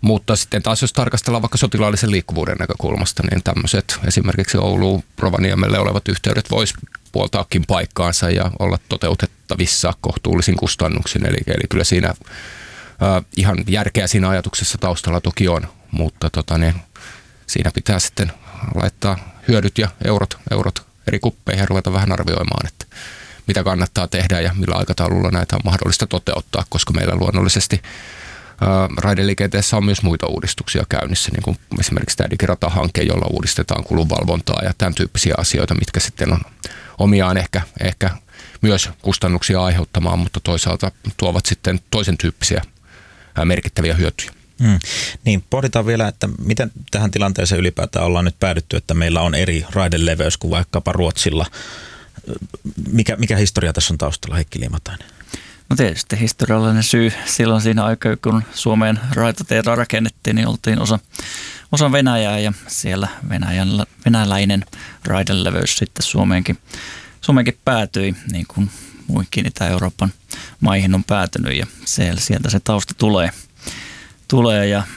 Mutta sitten taas jos tarkastellaan vaikka sotilaallisen liikkuvuuden näkökulmasta, niin tämmöiset esimerkiksi Ouluun, Rovaniemelle olevat yhteydet vois puoltaakin paikkaansa ja olla toteutettavissa kohtuullisin kustannuksin. Eli kyllä siinä ihan järkeä siinä ajatuksessa taustalla toki on, mutta siinä pitää sitten laittaa hyödyt ja eurot eri kuppeihin ja ruveta vähän arvioimaan, että mitä kannattaa tehdä ja millä aikataululla näitä on mahdollista toteuttaa, koska meillä luonnollisesti raideliikenteessä on myös muita uudistuksia käynnissä, niin kuin esimerkiksi tämä digirata-hanke, jolla uudistetaan kulunvalvontaa ja tämän tyyppisiä asioita, mitkä sitten on omiaan ehkä myös kustannuksia aiheuttamaan, mutta toisaalta tuovat sitten toisen tyyppisiä merkittäviä hyötyjä. Niin, pohditaan vielä, että miten tähän tilanteeseen ylipäätään ollaan nyt päädytty, että meillä on eri raideleveys kuin vaikkapa Ruotsilla. Mikä historia tässä on taustalla, Heikki Liimatainen? No tietysti historiallinen syy. Silloin siinä aikaa, kun Suomeen raitateitä rakennettiin, niin oltiin osa Venäjää ja siellä venäläinen raideleveys sitten Suomeenkin päätyi, niin kuin muihinkin Itä-Euroopan maihin on päätynyt ja sieltä se tausta tulee ja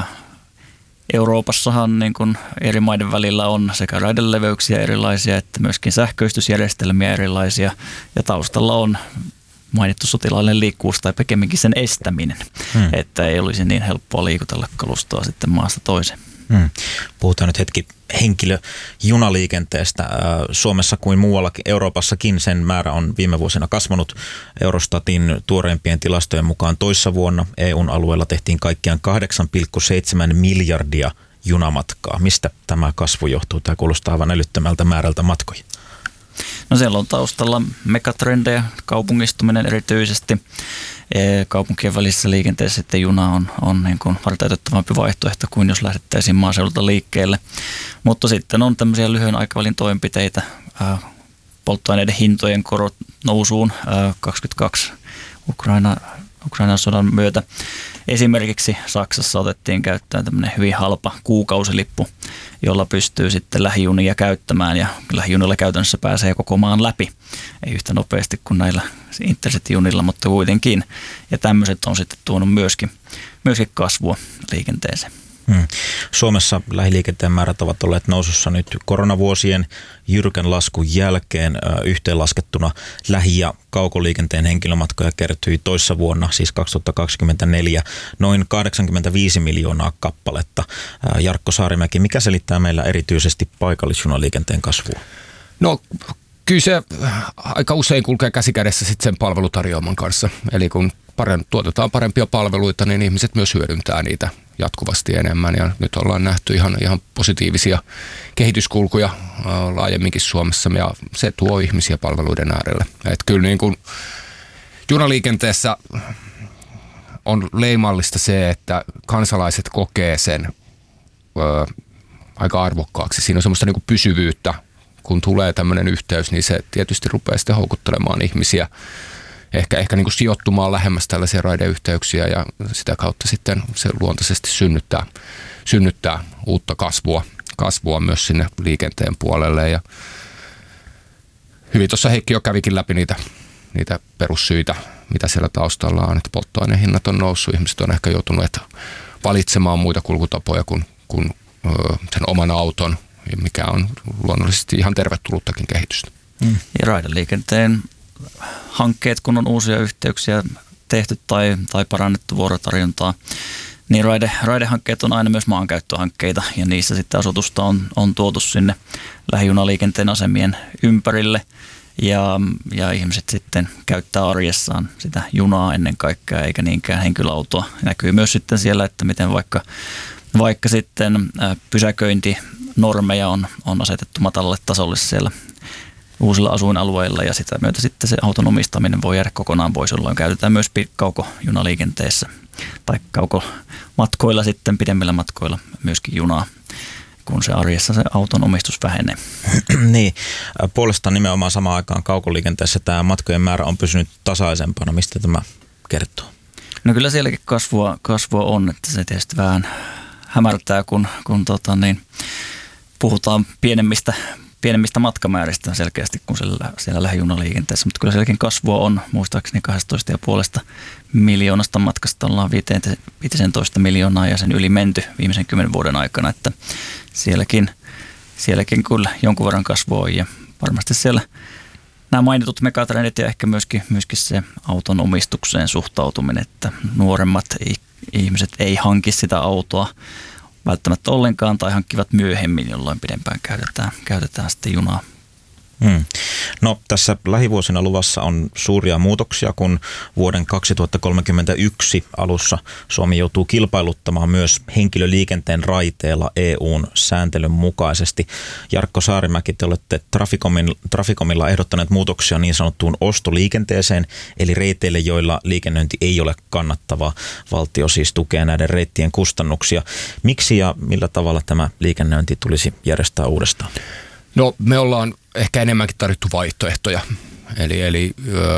Euroopassahan niin kuin eri maiden välillä on sekä raideleveyksiä erilaisia että myöskin sähköistysjärjestelmiä erilaisia ja taustalla on mainittu sotilaallinen liikkuvuus tai pikemminkin sen estäminen, että ei olisi niin helppoa liikutella kalustoa sitten maasta toiseen. Puhutaan nyt hetki henkilöjunaliikenteestä. Suomessa kuin muuallakin Euroopassakin sen määrä on viime vuosina kasvanut. Eurostatin tuoreimpien tilastojen mukaan toissa vuonna EUn alueella tehtiin kaikkiaan 8,7 miljardia junamatkaa. Mistä tämä kasvu johtuu? Tämä kuulostaa aivan älyttömältä määrältä matkoja. No siellä on taustalla megatrendejä, kaupungistuminen erityisesti. Kaupunkien välisessä liikenteessä sitten juna on niin kuin varteutettavampi vaihtoehto kuin jos lähdettäisiin maaseudulta liikkeelle. Mutta sitten on tämmöisiä lyhyen aikavälin toimenpiteitä, polttoaineiden hintojen korot nousuun 22 Ukrainan sodan myötä. Esimerkiksi Saksassa otettiin käyttöön tämmöinen hyvin halpa kuukausilippu, jolla pystyy sitten lähijunia käyttämään ja lähijunilla käytännössä pääsee koko maan läpi. Ei yhtä nopeasti kuin näillä Intercity-junilla, mutta kuitenkin. Ja tämmöiset on sitten tuonut myöskin kasvua liikenteeseen. Suomessa lähiliikenteen määrät ovat olleet nousussa nyt koronavuosien jyrkän laskun jälkeen. Yhteenlaskettuna lähi- ja kaukoliikenteen henkilömatkoja kertyi toissa vuonna, siis 2024, noin 85 miljoonaa kappaletta. Jarkko Saarimäki, mikä selittää meillä erityisesti paikallisjunaliikenteen kasvua? No kyllä se aika usein kulkee käsikädessä sitten sen palvelutarjoaman kanssa. Eli kun tuotetaan parempia palveluita, niin ihmiset myös hyödyntää niitä jatkuvasti enemmän. Ja nyt ollaan nähty ihan positiivisia kehityskulkuja laajemminkin Suomessa ja se tuo ihmisiä palveluiden äärelle. Et kyllä niin kuin junaliikenteessä on leimallista se, että kansalaiset kokee sen aika arvokkaaksi. Siinä on semmoista niin kuin pysyvyyttä. Kun tulee tämmöinen yhteys, niin se tietysti rupeaa sitten houkuttelemaan ihmisiä ehkä niin kuin sijoittumaan lähemmäs tällaisia raideyhteyksiä ja sitä kautta sitten se luontaisesti synnyttää uutta kasvua myös sinne liikenteen puolelle. Ja hyvin tuossa Heikki jo kävikin läpi niitä perussyitä, mitä siellä taustalla on, että polttoainehinnat on noussut, ihmiset on ehkä joutuneet valitsemaan muita kulkutapoja kuin sen oman auton, mikä on luonnollisesti ihan tervetullutakin kehitystä. Ja raideliikenteen hankkeet, kun on uusia yhteyksiä tehty tai parannettu vuorotarjontaa, niin raidehankkeet on aina myös maankäyttöhankkeita ja niissä sitten asutusta on tuotu sinne lähijunaliikenteen asemien ympärille ja ihmiset sitten käyttää arjessaan sitä junaa ennen kaikkea eikä niinkään henkilöautoa. Näkyy myös sitten siellä, että miten vaikka sitten pysäköintinormeja on asetettu matalalle tasolle siellä uusilla asuinalueilla ja sitä myötä sitten se auton omistaminen voi jäädä kokonaan pois, jolloin käytetään myös kaukojunaliikenteessä tai kaukomatkoilla sitten pidemmillä matkoilla myöskin junaa, kun se arjessa se auton omistus vähenee. Niin, puolestaan nimenomaan samaan aikaan kaukoliikenteessä tämä matkojen määrä on pysynyt tasaisempana. Mistä tämä kertoo? No kyllä sielläkin kasvua on, että se tietysti vähän hämärtää, kun puhutaan pienemmistä pienemmistä matkamääristä selkeästi kuin siellä lähijunaliikenteessä, mutta kyllä sielläkin kasvua on. Muistaakseni 12,5 miljoonasta matkasta ollaan 15 miljoonaa ja sen yli menty viimeisen 10 vuoden aikana, että sielläkin kyllä jonkun verran kasvua on ja varmasti siellä nämä mainitut megatrendit ja ehkä myöskin se auton omistukseen suhtautuminen, että nuoremmat ihmiset ei hanki sitä autoa välttämättä ollenkaan tai hankkivat myöhemmin, jolloin pidempään käytetään sitten junaa. No tässä lähivuosina luvassa on suuria muutoksia, kun vuoden 2031 alussa Suomi joutuu kilpailuttamaan myös henkilöliikenteen raiteilla EU:n sääntelyn mukaisesti. Jarkko Saarimäki, te olette Traficomilla ehdottaneet muutoksia niin sanottuun ostoliikenteeseen, eli reiteille, joilla liikennöinti ei ole kannattavaa. Valtio siis tukee näiden reittien kustannuksia. Miksi ja millä tavalla tämä liikennöinti tulisi järjestää uudestaan? No me ollaan ehkä enemmänkin tarjottu vaihtoehtoja, eli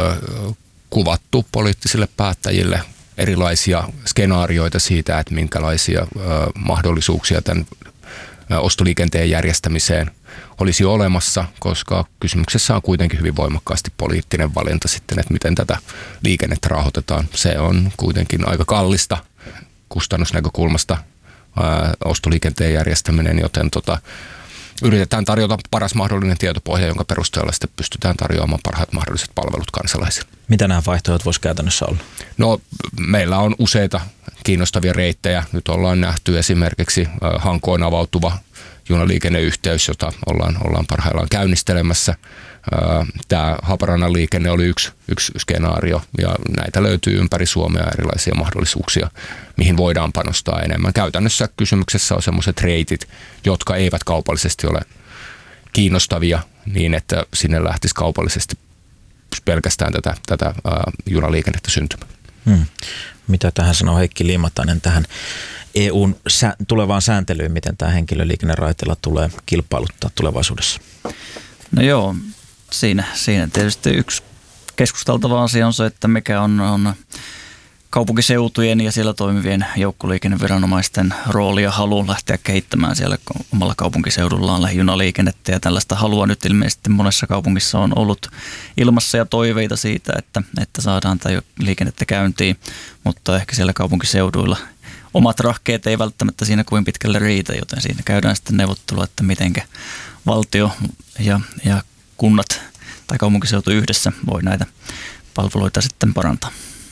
kuvattu poliittisille päättäjille erilaisia skenaarioita siitä, että minkälaisia mahdollisuuksia tämän ostoliikenteen järjestämiseen olisi olemassa, koska kysymyksessä on kuitenkin hyvin voimakkaasti poliittinen valinta sitten, että miten tätä liikennettä rahoitetaan. Se on kuitenkin aika kallista kustannusnäkökulmasta ostoliikenteen järjestäminen, joten yritetään tarjota paras mahdollinen tietopohja, jonka perusteella sitten pystytään tarjoamaan parhaat mahdolliset palvelut kansalaisille. Mitä nämä vaihtoehdot voisi käytännössä olla? No meillä on useita kiinnostavia reittejä. Nyt ollaan nähty esimerkiksi Hankoon avautuva junaliikenneyhteys, jota ollaan parhaillaan käynnistelemässä. Tämä Haaparannan liikenne oli yksi skenaario ja näitä löytyy ympäri Suomea erilaisia mahdollisuuksia, mihin voidaan panostaa enemmän. Käytännössä kysymyksessä on sellaiset reitit, jotka eivät kaupallisesti ole kiinnostavia niin, että sinne lähtisi kaupallisesti pelkästään tätä junaliikennettä syntymään. Mitä tähän sanoo Heikki Liimatainen tähän EUn tulevaan sääntelyyn, miten tämä henkilöliikenneraiteilla tulee kilpailuttaa tulevaisuudessa? No joo, siinä tietysti yksi keskusteltava asia on se, että mikä on kaupunkiseutujen ja siellä toimivien joukkoliikenneviranomaisten rooli ja halu lähteä kehittämään siellä omalla kaupunkiseudullaan lähijunaliikennettä. Ja tällaista halua nyt ilmeisesti monessa kaupungissa on ollut ilmassa ja toiveita siitä, että saadaan tämä liikennettä käyntiin, mutta ehkä siellä kaupunkiseuduilla omat rahkeet ei välttämättä siinä kuin pitkälle riitä, joten siinä käydään sitten neuvottelua, että mitenkä valtio ja kunnat tai kaupunkiseutu yhdessä voi näitä palveluita sitten parantaa.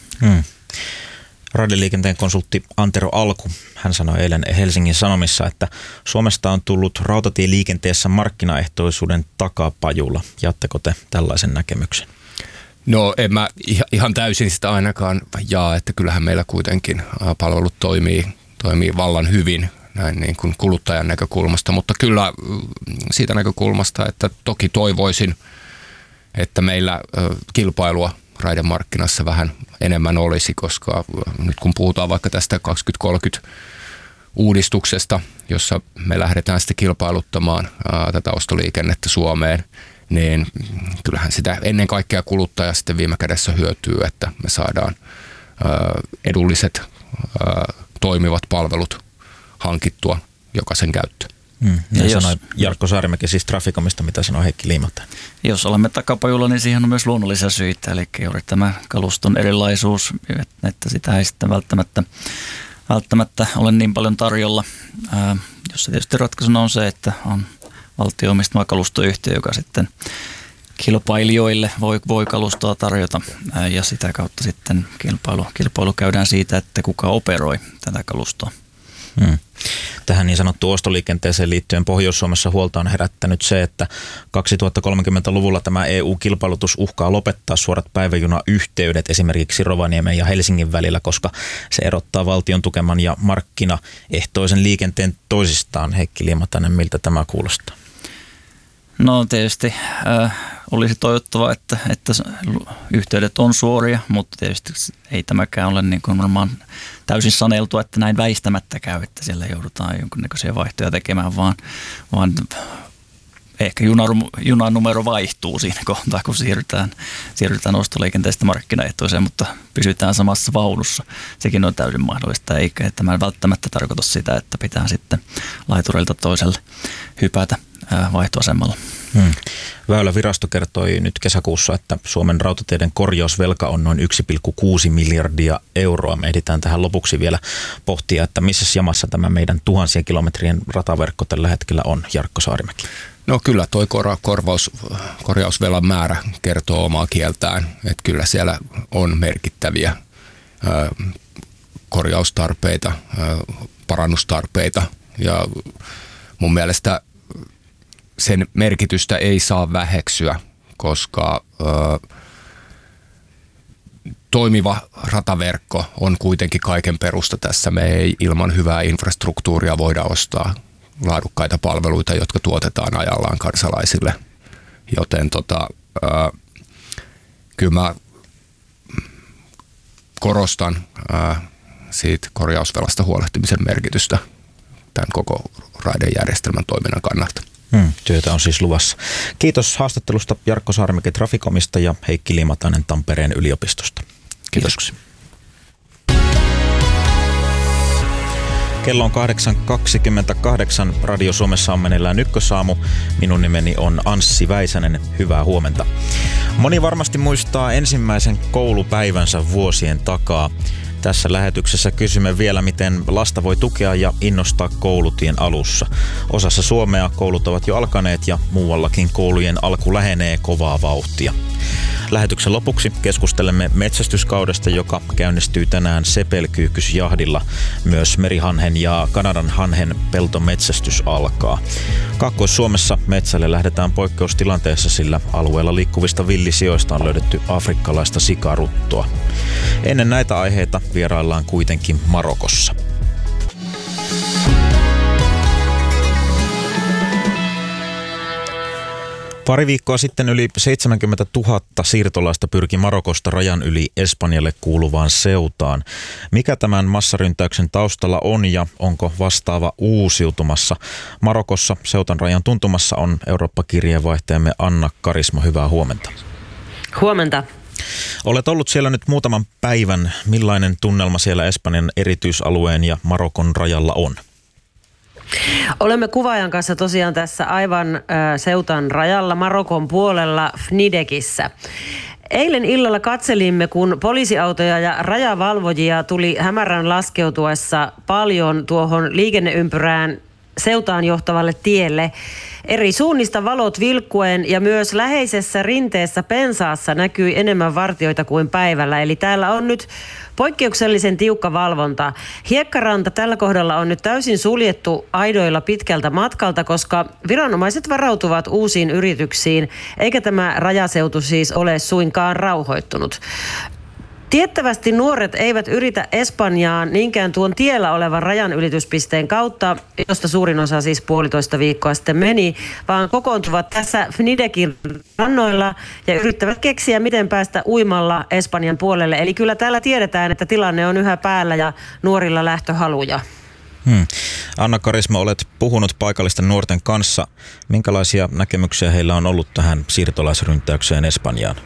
Raideliikenteen konsultti Antero Alku, hän sanoi eilen Helsingin Sanomissa, että Suomesta on tullut rautatieliikenteessä markkinaehtoisuuden takapajulla. Jaatteko te tällaisen näkemyksen? No en mä ihan täysin sitä ainakaan jaa, että kyllähän meillä kuitenkin palvelut toimii vallan hyvin näin niin kuin kuluttajan näkökulmasta, mutta kyllä siitä näkökulmasta, että toki toivoisin, että meillä kilpailua raidemarkkinassa vähän enemmän olisi, koska nyt kun puhutaan vaikka tästä 2030 uudistuksesta, jossa me lähdetään sitten kilpailuttamaan tätä ostoliikennettä Suomeen, niin kyllähän sitä ennen kaikkea kuluttaja sitten viime kädessä hyötyy, että me saadaan edulliset toimivat palvelut hankittua jokaisen käyttöön. Ja sanoi Jarkko Saarimäki siis Traficomista, mitä sanoi Heikki Liimatainen. Jos olemme takapajulla, niin siihen on myös luonnollisia syitä, eli juuri tämä kaluston erilaisuus, että sitä ei sitten välttämättä ole niin paljon tarjolla, jossa tietysti ratkaisuna on se, että on valtio-omistama kalustoyhtiö, joka sitten kilpailijoille voi kalustoa tarjota ja sitä kautta sitten kilpailu käydään siitä, että kuka operoi tätä kalustoa. Tähän niin sanottuun ostoliikenteeseen liittyen Pohjois-Suomessa huolta on herättänyt se, että 2030-luvulla tämä EU-kilpailutus uhkaa lopettaa suorat päiväjunayhteydet esimerkiksi Rovaniemen ja Helsingin välillä, koska se erottaa valtion tukeman ja markkinaehtoisen liikenteen toisistaan. Heikki Liimatainen, miltä tämä kuulostaa? No tietysti olisi toivottavaa, että yhteydet on suoria, mutta tietysti ei tämäkään ole niin kuin varmaan täysin saneltua, että näin väistämättä käy, että siellä joudutaan jonkinnäköisiä vaihtoja tekemään, vaan ehkä junanumero vaihtuu siinä kohtaa, kun siirrytään ostoliikenteestä markkinaehtoiseen, mutta pysytään samassa vaunussa. Sekin on täysin mahdollista, eikä tämä välttämättä tarkoita sitä, että pitää sitten laitureilta toiselle hypätä. vaihtoasemalla. Väylävirasto kertoi nyt kesäkuussa, että Suomen rautateiden korjausvelka on noin 1,6 miljardia euroa. Me ehditään tähän lopuksi vielä pohtia, että missä jamassa tämä meidän tuhansien kilometrien rataverkko tällä hetkellä on, Jarkko Saarimäki. No kyllä toi korjausvelan määrä kertoo omaa kieltään, että kyllä siellä on merkittäviä korjaustarpeita, parannustarpeita ja mun mielestä sen merkitystä ei saa väheksyä, koska toimiva rataverkko on kuitenkin kaiken perusta tässä. Me ei ilman hyvää infrastruktuuria voida ostaa laadukkaita palveluita, jotka tuotetaan ajallaan kansalaisille. Joten kyllä mä korostan siitä korjausvelasta huolehtimisen merkitystä tämän koko raidejärjestelmän toiminnan kannalta. Työtä on siis luvassa. Kiitos haastattelusta Jarkko Saarimäki Traficomista ja Heikki Liimatainen Tampereen yliopistosta. Kiitos. Kello on 8.28. Radio Suomessa on meneillään Ykkösaamu. Minun nimeni on Anssi Väisänen. Hyvää huomenta. Moni varmasti muistaa ensimmäisen koulupäivänsä vuosien takaa. Tässä lähetyksessä kysymme vielä, miten lasta voi tukea ja innostaa koulutien alussa. Osassa Suomea koulut ovat jo alkaneet ja muuallakin koulujen alku lähenee kovaa vauhtia. Lähetyksen lopuksi keskustelemme metsästyskaudesta, joka käynnistyy tänään sepelkyykysjahdilla. Myös merihanhen ja Kanadan hanhen peltometsästys alkaa. Kaakkois-Suomessa metsälle lähdetään poikkeustilanteessa, sillä alueella liikkuvista villisijoista on löydetty afrikkalaista sikaruttoa. Ennen näitä aiheita vieraillaan kuitenkin Marokossa. Pari viikkoa sitten yli 70 000 siirtolaista pyrki Marokosta rajan yli Espanjalle kuuluvaan Ceutaan. Mikä tämän massaryntäyksen taustalla on ja onko vastaava uusiutumassa? Marokossa Ceutan rajan tuntumassa on Eurooppa-kirjeenvaihtajamme Anna Karisma. Hyvää huomenta. Huomenta. Olet ollut siellä nyt muutaman päivän. Millainen tunnelma siellä Espanjan erityisalueen ja Marokon rajalla on? Olemme kuvaajan kanssa tosiaan tässä aivan Ceutan rajalla Marokon puolella Fnidekissä. Eilen illalla katselimme, kun poliisiautoja ja rajavalvojia tuli hämärän laskeutuessa paljon tuohon liikenneympyrään Ceutaan johtavalle tielle. Eri suunnista valot vilkkuen ja myös läheisessä rinteessä pensaassa näkyi enemmän vartijoita kuin päivällä. Eli täällä on nyt poikkeuksellisen tiukka valvonta. Hiekkaranta tällä kohdalla on nyt täysin suljettu aidoilla pitkältä matkalta, koska viranomaiset varautuvat uusiin yrityksiin, eikä tämä rajaseutu siis ole suinkaan rauhoittunut. Tiettävästi nuoret eivät yritä Espanjaan niinkään tuon tiellä olevan rajanylityspisteen kautta, josta suurin osa siis 1,5 viikkoa sitten meni, vaan kokoontuvat tässä Fnidekin rannoilla ja yrittävät keksiä, miten päästä uimalla Espanjan puolelle. Eli kyllä täällä tiedetään, että tilanne on yhä päällä ja nuorilla lähtöhaluja. Anna Karisma, olet puhunut paikallisten nuorten kanssa. Minkälaisia näkemyksiä heillä on ollut tähän siirtolaisryntäykseen Espanjaan?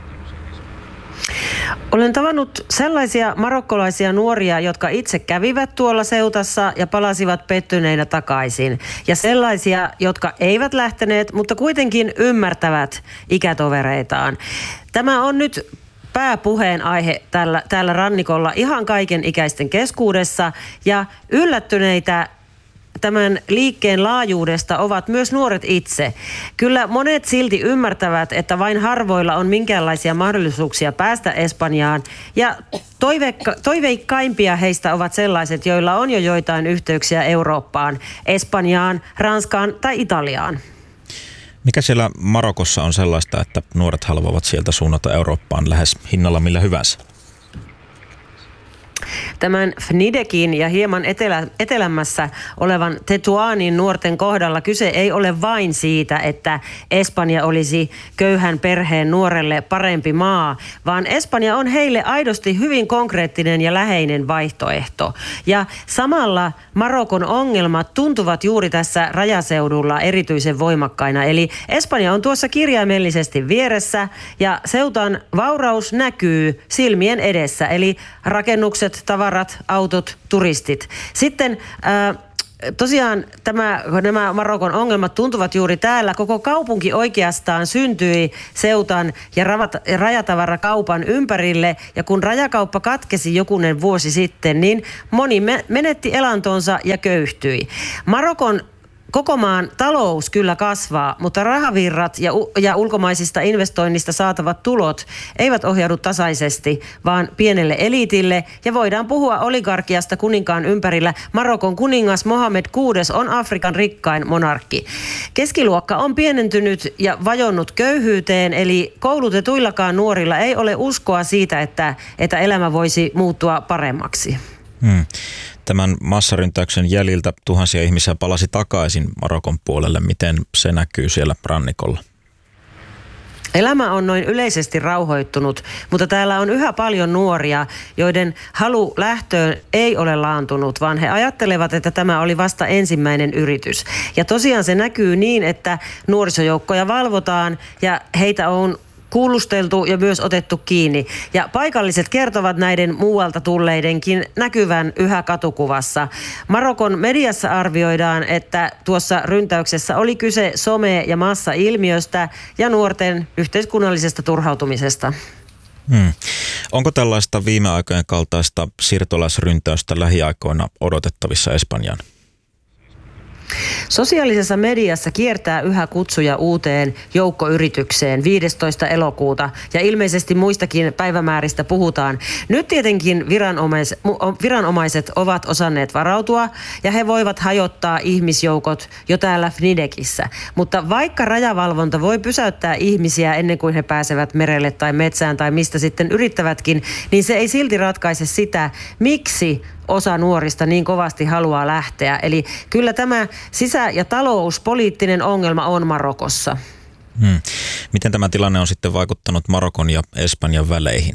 Olen tavannut sellaisia marokkolaisia nuoria, jotka itse kävivät tuolla Ceutassa ja palasivat pettyneinä takaisin. Ja sellaisia, jotka eivät lähteneet, mutta kuitenkin ymmärtävät ikätovereitaan. Tämä on nyt pääpuheenaihe täällä rannikolla ihan kaiken ikäisten keskuudessa ja yllättyneitä tämän liikkeen laajuudesta ovat myös nuoret itse. Kyllä monet silti ymmärtävät, että vain harvoilla on minkäänlaisia mahdollisuuksia päästä Espanjaan ja toiveikkaimpia heistä ovat sellaiset, joilla on jo joitain yhteyksiä Eurooppaan, Espanjaan, Ranskaan tai Italiaan. Mikä siellä Marokossa on sellaista, että nuoret haluavat sieltä suunnata Eurooppaan lähes hinnalla millä hyvänsä? Tämän Fnidekin ja hieman etelämässä olevan Tetuanin nuorten kohdalla kyse ei ole vain siitä, että Espanja olisi köyhän perheen nuorelle parempi maa, vaan Espanja on heille aidosti hyvin konkreettinen ja läheinen vaihtoehto. Ja samalla Marokon ongelmat tuntuvat juuri tässä rajaseudulla erityisen voimakkaina. Eli Espanja on tuossa kirjaimellisesti vieressä ja Ceutan vauraus näkyy silmien edessä, eli rakennukset, tavarat, autot, turistit. Sitten tosiaan nämä Marokon ongelmat tuntuvat juuri täällä. Koko kaupunki oikeastaan syntyi Ceutan ja rajatavarakaupan ympärille. Ja kun rajakauppa katkesi jokunen vuosi sitten, niin moni menetti elantonsa ja köyhtyi. Marokon koko maan talous kyllä kasvaa, mutta rahavirrat ja ulkomaisista investoinnista saatavat tulot eivät ohjaudu tasaisesti, vaan pienelle eliitille. Ja voidaan puhua oligarkiasta kuninkaan ympärillä. Marokon kuningas Mohammed VI on Afrikan rikkain monarkki. Keskiluokka on pienentynyt ja vajonnut köyhyyteen, eli koulutetuillakaan nuorilla ei ole uskoa siitä, että elämä voisi muuttua paremmaksi. Tämän massaryntäyksen jäljiltä tuhansia ihmisiä palasi takaisin Marokon puolelle. Miten se näkyy siellä rannikolla? Elämä on noin yleisesti rauhoittunut, mutta täällä on yhä paljon nuoria, joiden halu lähtöön ei ole laantunut, vaan he ajattelevat, että tämä oli vasta ensimmäinen yritys. Ja tosiaan se näkyy niin, että nuorisojoukkoja valvotaan ja heitä on kuulusteltu ja myös otettu kiinni. Ja paikalliset kertovat näiden muualta tulleidenkin näkyvän yhä katukuvassa. Marokon mediassa arvioidaan, että tuossa ryntäyksessä oli kyse some- ja massailmiöstä ja nuorten yhteiskunnallisesta turhautumisesta. Onko tällaista viime aikojen kaltaista siirtolaisryntäystä lähiaikoina odotettavissa Espanjaan? Sosiaalisessa mediassa kiertää yhä kutsuja uuteen joukkoyritykseen 15. elokuuta ja ilmeisesti muistakin päivämääristä puhutaan. Nyt tietenkin viranomaiset ovat osanneet varautua ja he voivat hajottaa ihmisjoukot jo täällä Fnidekissä. Mutta vaikka rajavalvonta voi pysäyttää ihmisiä ennen kuin he pääsevät merelle tai metsään tai mistä sitten yrittävätkin, niin se ei silti ratkaise sitä, miksi osa nuorista niin kovasti haluaa lähteä. Eli kyllä tämä sisä- ja talouspoliittinen ongelma on Marokossa. Miten tämä tilanne on sitten vaikuttanut Marokon ja Espanjan väleihin?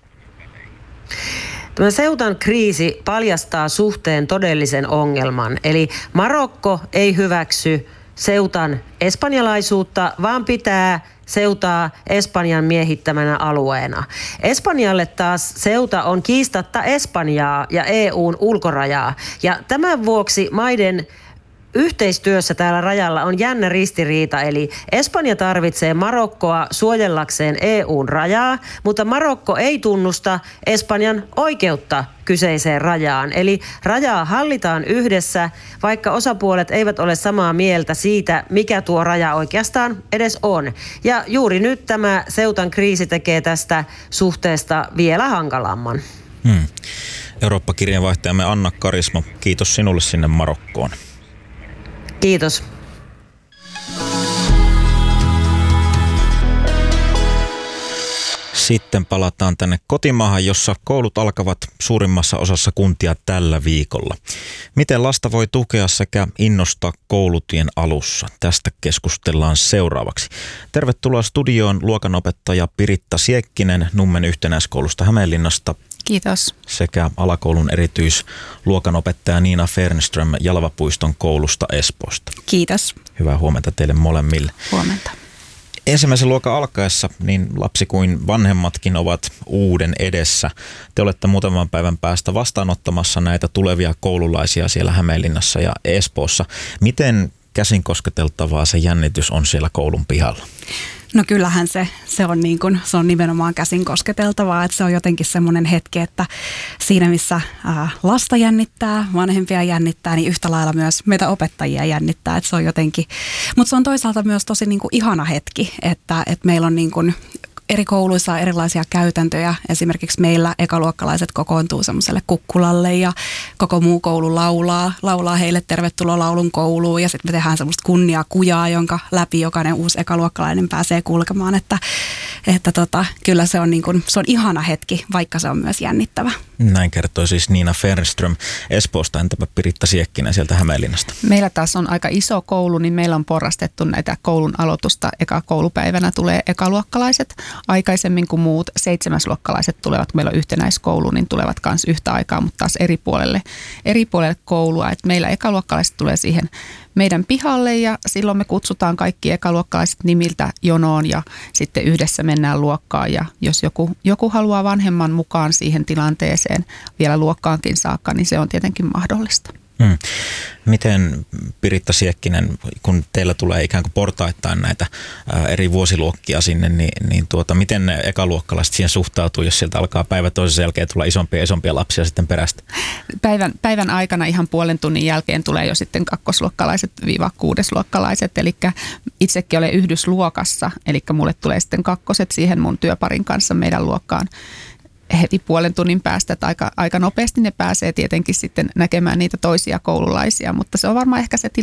Tämä Ceutan kriisi paljastaa suhteen todellisen ongelman. Eli Marokko ei hyväksy Ceutan espanjalaisuutta, vaan pitää Ceutaa Espanjan miehittämänä alueena. Espanjalle taas Ceuta on kiistatta Espanjaa ja EUn ulkorajaa. Ja tämän vuoksi maiden yhteistyössä täällä rajalla on jännä ristiriita, eli Espanja tarvitsee Marokkoa suojellakseen EUn rajaa, mutta Marokko ei tunnusta Espanjan oikeutta kyseiseen rajaan. Eli rajaa hallitaan yhdessä, vaikka osapuolet eivät ole samaa mieltä siitä, mikä tuo raja oikeastaan edes on. Ja juuri nyt tämä Ceutan kriisi tekee tästä suhteesta vielä hankalamman. Eurooppa-kirjeenvaihtajamme Anna Karismo, kiitos sinulle sinne Marokkoon. Kiitos. Sitten palataan tänne kotimaahan, jossa koulut alkavat suurimmassa osassa kuntia tällä viikolla. Miten lasta voi tukea sekä innostaa koulutien alussa? Tästä keskustellaan seuraavaksi. Tervetuloa studioon luokanopettaja Piritta Siekkinen Nummen yhtenäiskoulusta Hämeenlinnasta. Kiitos. Sekä alakoulun erityisluokanopettaja Niina Fernström Jalvapuiston koulusta Espoosta. Kiitos. Hyvää huomenta teille molemmille. Huomenta. Ensimmäisen luokan alkaessa niin lapsi kuin vanhemmatkin ovat uuden edessä. Te olette muutaman päivän päästä vastaanottamassa näitä tulevia koululaisia siellä Hämeenlinnassa ja Espoossa. Miten käsin kosketeltavaa se jännitys on siellä koulun pihalla? No kyllähän se on niin kuin, se on nimenomaan käsin kosketeltavaa, että se on jotenkin semmoinen hetki, että siinä missä lasta jännittää, vanhempia jännittää, niin yhtä lailla myös meitä opettajia jännittää, että se on jotenkin, mutta se on toisaalta myös tosi niin kuin ihana hetki, että meillä on niin kuin eri kouluissa on erilaisia käytäntöjä. Esimerkiksi meillä ekaluokkalaiset kokoontuu semmoiselle kukkulalle ja koko muu koulu laulaa heille tervetuloa laulun kouluun. Ja sitten me tehdään semmoista kunniakujaa, jonka läpi jokainen uusi ekaluokkalainen pääsee kulkemaan. Että kyllä se on, niin kuin, se on ihana hetki, vaikka se on myös jännittävä. Näin kertoi siis Niina Fernström Espoosta. Entäpä Piritta Siekkinen sieltä Hämeenlinnasta? Meillä taas on aika iso koulu, niin meillä on porrastettu näitä koulun aloitusta. Eka koulupäivänä tulee ekaluokkalaiset. Aikaisemmin kuin muut 7-luokkalaiset tulevat, kun meillä on yhtenäiskoulu, niin tulevat myös yhtä aikaa, mutta taas eri puolelle koulua. Et meillä ekaluokkalaiset tulee siihen meidän pihalle ja silloin me kutsutaan kaikki ekaluokkalaiset nimiltä jonoon ja sitten yhdessä mennään luokkaan. Ja jos joku haluaa vanhemman mukaan siihen tilanteeseen vielä luokkaankin saakka, niin se on tietenkin mahdollista. Miten Piritta Siekkinen, kun teillä tulee ikään kuin portaittain näitä eri vuosiluokkia sinne, niin miten ne ekaluokkalaiset siihen suhtautuu, jos sieltä alkaa päivä toisen jälkeen tulla isompia lapsia sitten perästä? Päivän aikana ihan puolen tunnin jälkeen tulee jo sitten kakkosluokkalaiset kuudesluokkalaiset, eli itsekin olen yhdysluokassa, eli mulle tulee sitten kakkoset siihen mun työparin kanssa meidän luokkaan heti puolen tunnin päästä, että aika nopeasti ne pääsee tietenkin sitten näkemään niitä toisia koululaisia, mutta se on varmaan ehkä se